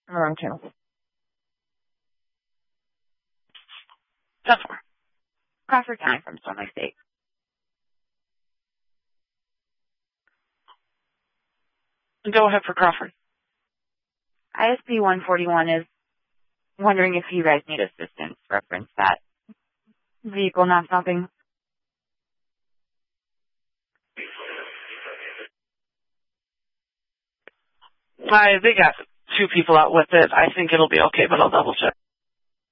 Wrong channel. 10-4. Crawford County from Storm Lake State. Go ahead for Crawford. ISP 141 is wondering if you guys need assistance. Reference that vehicle not stopping. They got 2 people out with it. I think it'll be okay, but I'll double check.